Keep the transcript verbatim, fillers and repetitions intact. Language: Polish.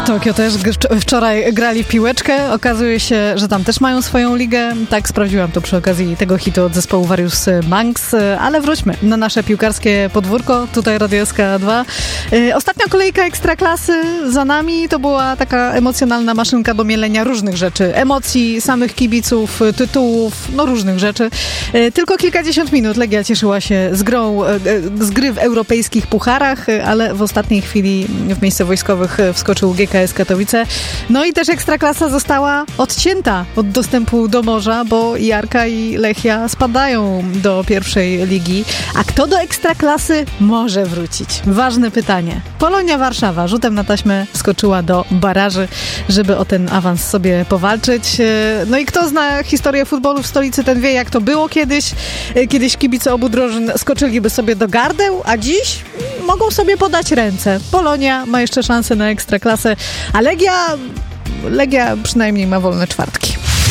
Tokio też wczoraj grali w piłeczkę. Okazuje się, że tam też mają swoją ligę. Tak, sprawdziłam to przy okazji tego hitu od zespołu Various Monks. Ale wróćmy na nasze piłkarskie podwórko. Tutaj Radio S K dwa. Ostatnia kolejka Ekstraklasy za nami. To była taka emocjonalna maszynka do mielenia różnych rzeczy. Emocji, samych kibiców, tytułów, no różnych rzeczy. Tylko kilkadziesiąt minut Legia cieszyła się z grą, z gry w europejskich pucharach, ale w ostatniej chwili w miejsce wojskowych wskoczył G K S Katowice. No i też Ekstraklasa została odcięta od dostępu do morza, bo i Arka i Lechia spadają do pierwszej ligi. A kto do Ekstraklasy może wrócić? Ważne pytanie. Polonia Warszawa rzutem na taśmę wskoczyła do baraży, żeby o ten awans sobie powalczyć. No i kto zna historię futbolu w stolicy, ten wie, jak to było kiedyś. Kiedyś kibice obu drużyn skoczyliby sobie do gardeł, a dziś mogą sobie podać ręce. Polonia ma jeszcze szansę na Ekstraklasę, a Legia, Legia przynajmniej ma wolne czwartki.